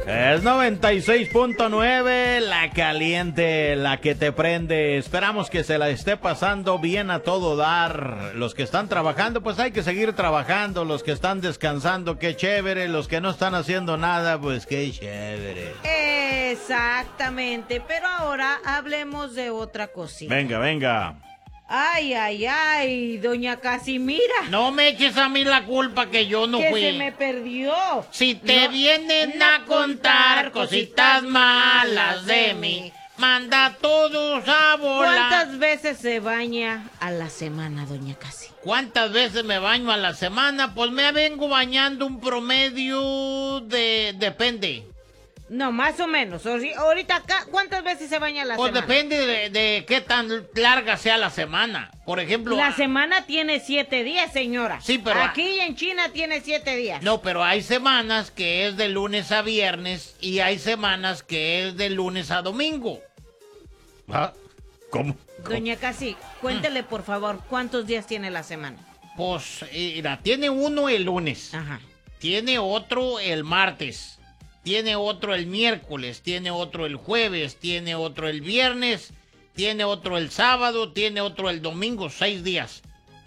Es 96.9, la caliente, la que te prende. Esperamos que se la esté pasando bien a todo dar. Los que están trabajando, pues hay que seguir trabajando. Los que están descansando, qué chévere. Los que no están haciendo nada, pues qué chévere. Exactamente, pero ahora hablemos de otra cosita. Venga, venga. Ay, doña Casimira. No me eches a mí la culpa que yo no que fui. se me perdió. Si te vienen a contar cositas malas de mí, manda a todos a volar. ¿Cuántas veces se baña a la semana, doña Casi? ¿Cuántas veces me baño a la semana? Pues me vengo bañando un promedio de... depende. No, más o menos. Ahorita acá, ¿cuántas veces se baña a la Pues semana? depende de qué tan larga sea la semana. Por ejemplo... La semana tiene 7 días, señora. Sí, pero... Aquí en China tiene 7 días. No, pero hay semanas que es de lunes a viernes y hay semanas que es de lunes a domingo. ¿Ah? ¿Cómo? Doña Casi, cuéntele por favor, ¿cuántos días tiene la semana? Pues, mira, tiene uno el lunes. Ajá. Tiene otro el martes. Tiene otro el miércoles, tiene otro el jueves, tiene otro el viernes, tiene otro el sábado, tiene otro el domingo, 6 días.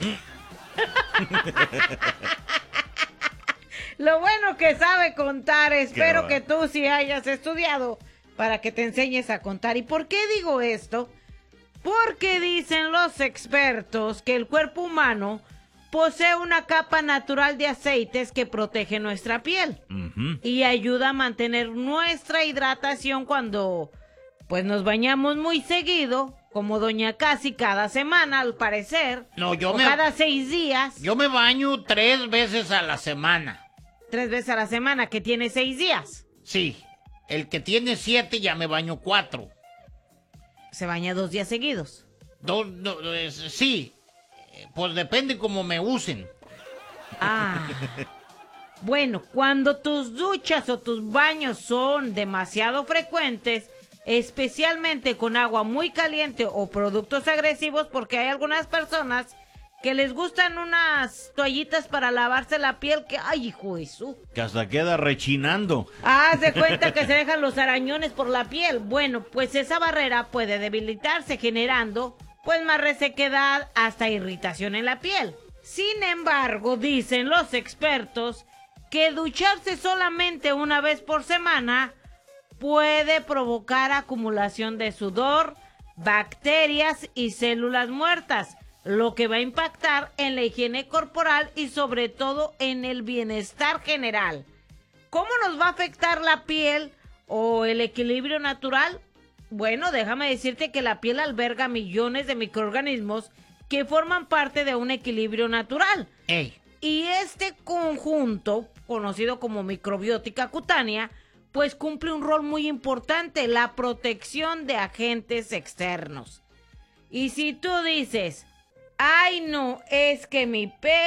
Lo bueno que sabe contar, espero que tú sí hayas estudiado para que te enseñes a contar. ¿Y por qué digo esto? Porque dicen los expertos que el cuerpo humano posee una capa natural de aceites que protege nuestra piel y ayuda a mantener nuestra hidratación cuando pues nos bañamos muy seguido, como doña Casi cada semana al parecer, No, cada 6 días. Yo me baño 3 veces a la semana. 3 veces a la semana, que tiene 6 días. Sí, el que tiene 7 ya me baño 4. Se baña 2 días seguidos. Sí, pues depende cómo me usen. Bueno, cuando tus duchas o tus baños son demasiado frecuentes, especialmente con agua muy caliente o productos agresivos, porque hay algunas personas que les gustan unas toallitas para lavarse la piel que, ¡ay, hijo de su! Que hasta queda rechinando. Haz de cuenta que se dejan los arañones por la piel. Bueno, pues esa barrera puede debilitarse generando pues más resequedad hasta irritación en la piel. Sin embargo, dicen los expertos que ducharse solamente una vez por semana puede provocar acumulación de sudor, bacterias y células muertas, lo que va a impactar en la higiene corporal y sobre todo en el bienestar general. ¿Cómo nos va a afectar la piel o el equilibrio natural? Bueno, déjame decirte que la piel alberga millones de microorganismos que forman parte de un equilibrio natural. Ey. Y este conjunto, conocido como microbiótica cutánea, pues cumple un rol muy importante, la protección de agentes externos. Y si tú dices, ay no, es que mi